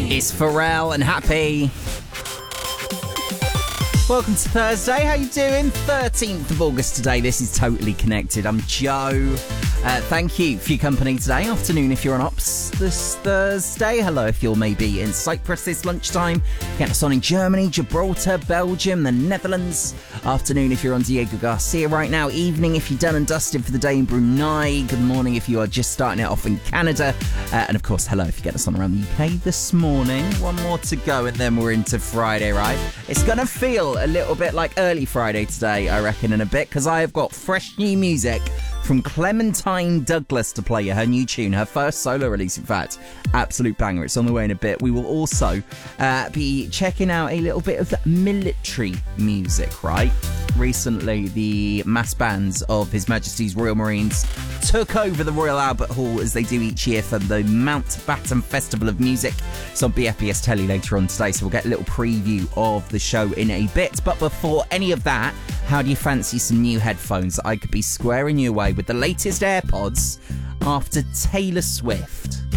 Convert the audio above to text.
It's Pharrell and Happy. Welcome to Thursday. How you doing? 13th of August today. This is Totally Connected. I'm Joe. Thank you for your company today. Afternoon if you're on Ops this Thursday. Hello if you're maybe in Cyprus this lunchtime. Get us on in Germany, Gibraltar, Belgium, the Netherlands. Afternoon if you're on Diego Garcia right now. Evening if you're done and dusted for the day in Brunei. Good morning if you are just starting it off in Canada. And of course, hello if you get us on around the UK this morning. One more to go and then we're into Friday, right? It's going to feel a little bit like early Friday today, I reckon, in a bit, because I have got fresh new music from Clementine Douglas to play you. Her new tune, her first solo release, in fact. Absolute banger. It's on the way in a bit. We will also be checking out a little bit of military music, right? Recently, the mass bands of His Majesty's Royal Marines took over the Royal Albert Hall, as they do each year, for the Mountbatten Festival of Music. It's on BFBS Telly later on today, so we'll get a little preview of the show in a bit. But before any of that, how do you fancy some new headphones that I could be squaring you away with the latest AirPods after Taylor Swift?